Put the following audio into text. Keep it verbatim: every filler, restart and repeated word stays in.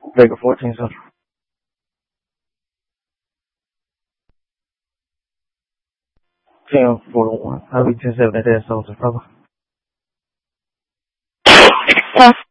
Vega fourteen Central. ten forty-one. I'll be ten seven at that, Soldier, brother.